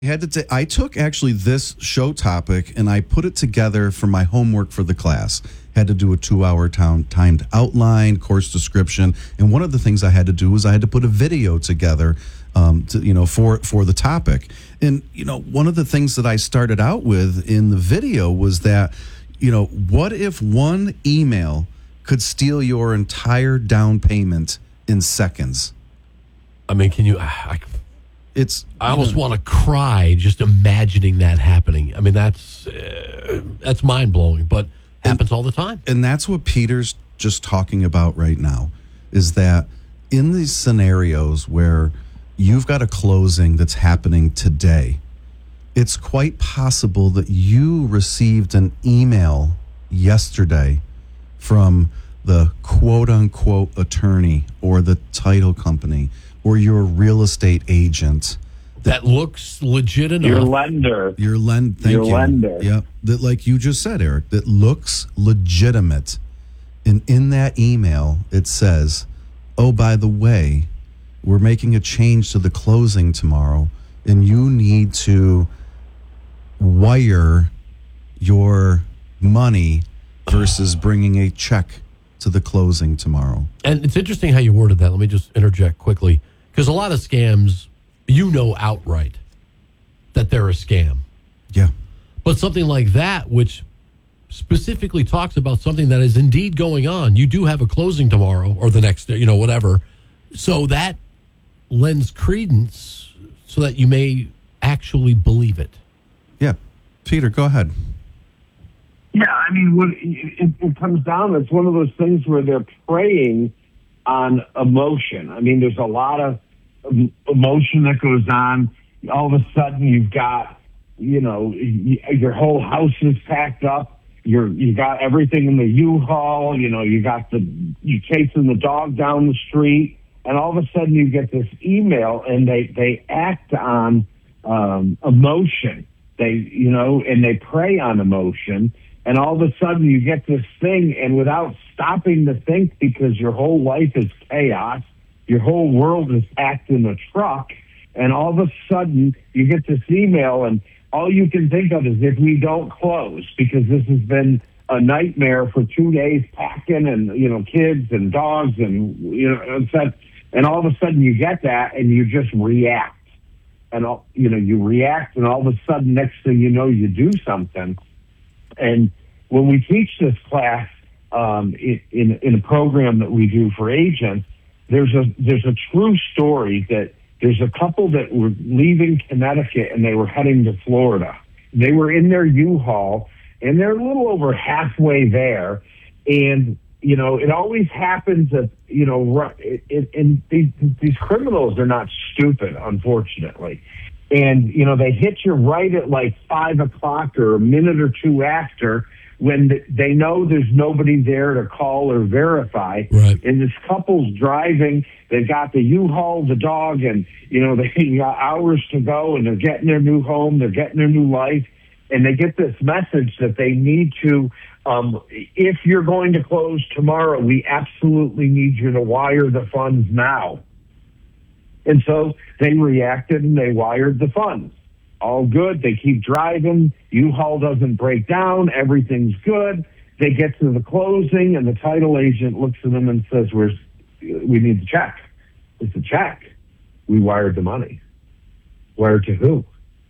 I took actually this show topic and I put it together for my homework for the class. Had to do a 2-hour timed outline, course description, and one of the things I had to do was I had to put a video together, for the topic. And one of the things that I started out with in the video was that, what if one email could steal your entire down payment in seconds? I mean, can you? I almost want to cry just imagining that happening. I mean, that's mind blowing, but happens all the time. And that's what Peter's just talking about right now, is that in these scenarios where you've got a closing that's happening today, it's quite possible that you received an email yesterday from the quote unquote attorney or the title company or your real estate agent that looks legit enough. Your lender. Your lender. Yeah. That, like you just said, Eric, that looks legitimate. And in that email, it says, oh, by the way, we're making a change to the closing tomorrow, and you need to wire your money versus bringing a check to the closing tomorrow. And it's interesting how you worded that. Let me just interject quickly. Because a lot of scams, outright that they're a scam. Yeah. But something like that, which specifically talks about something that is indeed going on, you do have a closing tomorrow or the next day, whatever. So that lends credence so that you may actually believe it. Yeah. Peter, go ahead. Yeah, I mean, it comes down, it's one of those things where they're preying on emotion. I mean, there's a lot of emotion that goes on. All of a sudden, you've got, your whole house is packed up. You got everything in the U-Haul. You're chasing the dog down the street, and all of a sudden you get this email, and they act on emotion. And they prey on emotion. And all of a sudden you get this thing, and without stopping to think, because your whole life is chaos, your whole world is packed in a truck, and all of a sudden you get this email, and all you can think of is if we don't close, because this has been a nightmare for 2 days packing and, kids and dogs and, and all of a sudden you get that and you just react. And, you react, and all of a sudden, next thing you know, you do something. And when we teach this class in a program that we do for agents, there's a true story that there's a couple that were leaving Connecticut and they were heading to Florida. They were in their U-Haul, and they're a little over halfway there. And, it always happens that, and these criminals are not stupid, unfortunately. And, they hit you right at like 5 o'clock or a minute or two after, when they know there's nobody there to call or verify. Right. And this couple's driving, they've got the U-Haul, the dog, and, they got hours to go, and they're getting their new home, they're getting their new life, and they get this message that they need to, if you're going to close tomorrow, we absolutely need you to wire the funds now. And so they reacted and they wired the funds. All good. They keep driving. U-Haul doesn't break down. Everything's good. They get to the closing, and the title agent looks at them and says, we need the check. It's a check. We wired the money. Wired to who?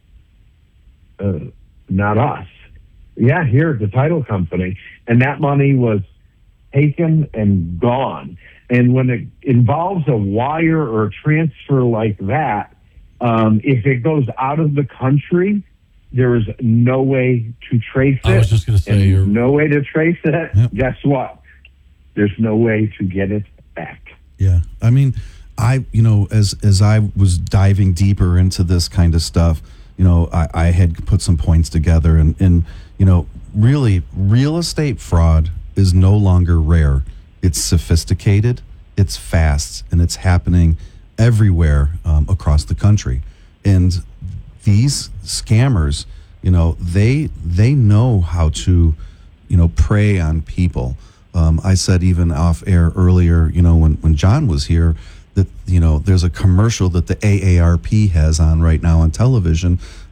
Not us. Yeah, here, the title company. And that money was taken and gone. And when it involves a wire or a transfer like that, if it goes out of the country, there is no way to trace it. I was just going to say, no way to trace it. Yep. Guess what? There's no way to get it back. Yeah. I mean, as I was diving deeper into this kind of stuff, I had put some points together, and really, real estate fraud is no longer rare. It's sophisticated, it's fast, and it's happening everywhere across the country. And these scammers, they know how to, prey on people. I said even off air earlier, when John was here, that, there's a commercial that the AARP has on right now on television